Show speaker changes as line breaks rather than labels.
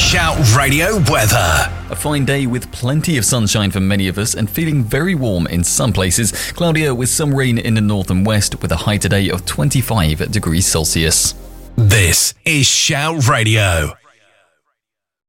Shout Radio weather.
A fine day with plenty of sunshine for many of us and feeling very warm in some places. Cloudier with some rain in the north and west with a high today of 25 degrees Celsius.
This is Shout Radio.